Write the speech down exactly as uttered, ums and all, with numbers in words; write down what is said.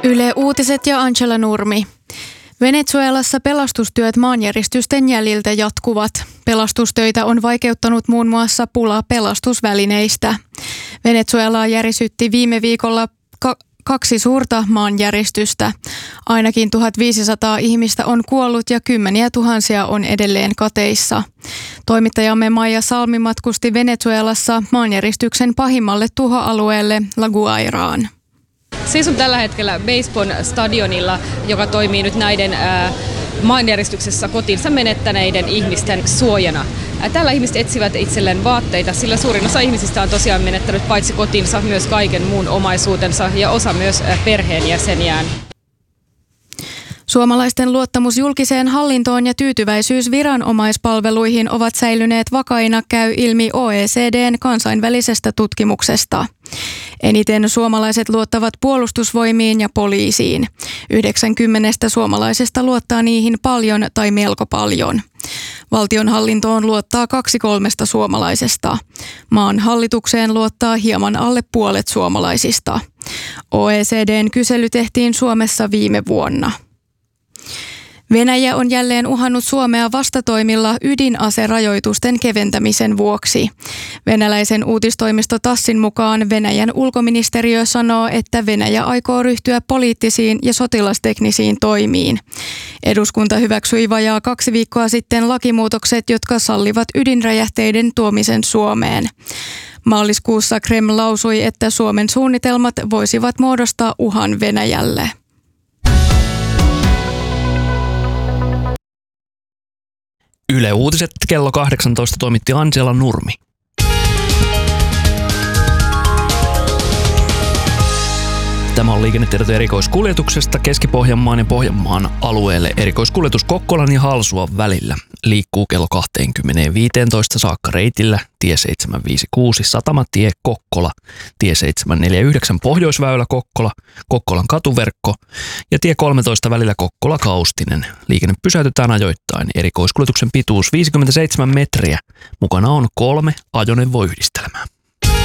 Yle Uutiset ja Angela Nurmi. Venezuelassa pelastustyöt maanjäristysten jäljiltä jatkuvat. Pelastustöitä on vaikeuttanut muun muassa pula pelastusvälineistä. Venezuelaa järisytti viime viikolla ka- kaksi suurta maanjäristystä. Ainakin tuhatviisisataa ihmistä on kuollut ja kymmeniä tuhansia on edelleen kateissa. Toimittajamme Maija Salmi matkusti Venezuelassa maanjäristyksen pahimmalle tuhoalueelle La Guairaan. Seison tällä hetkellä Beisbon stadionilla, joka toimii nyt näiden ää, maanjäristyksessä kotinsa menettäneiden ihmisten suojana. Ää, tällä ihmiset etsivät itselleen vaatteita, sillä suurin osa ihmisistä on tosiaan menettänyt paitsi kotinsa myös kaiken muun omaisuutensa ja osa myös ää, perheenjäseniään. Suomalaisten luottamus julkiseen hallintoon ja tyytyväisyys viranomaispalveluihin ovat säilyneet vakaina, käy ilmi O E C D:n kansainvälisestä tutkimuksesta. Eniten suomalaiset luottavat puolustusvoimiin ja poliisiin. Yhdeksänkymmentä suomalaisesta luottaa niihin paljon tai melko paljon. Valtionhallintoon luottaa kaksi kolmesta suomalaisesta. Maan hallitukseen luottaa hieman alle puolet suomalaisista. O E C D:n kysely tehtiin Suomessa viime vuonna. Venäjä on jälleen uhannut Suomea vastatoimilla ydinaserajoitusten keventämisen vuoksi. Venäläisen uutistoimisto Tassin mukaan Venäjän ulkoministeriö sanoo, että Venäjä aikoo ryhtyä poliittisiin ja sotilasteknisiin toimiin. Eduskunta hyväksyi vajaa kaksi viikkoa sitten lakimuutokset, jotka sallivat ydinräjähteiden tuomisen Suomeen. Maaliskuussa Kreml lausui, että Suomen suunnitelmat voisivat muodostaa uhan Venäjälle. Yle Uutiset kello kahdeksantoista toimitti Angela Nurmi. Tämä on liikennetieto erikoiskuljetuksesta Keski-Pohjanmaan ja Pohjanmaan alueelle. Erikoiskuljetus Kokkolan ja Halsuan välillä liikkuu kello kaksikymmentä-viisitoista saakka reitillä tie seitsemän viisi kuusi Satamatie Kokkola, tie seitsemän neljä yhdeksän Pohjoisväylä Kokkola, Kokkolan katuverkko ja tie kolmetoista välillä Kokkola Kaustinen. Liikenne pysäytetään ajoittain. Erikoiskuljetuksen pituus viisikymmentäseitsemän metriä. Mukana on kolme ajoneuvoyhdistelmää.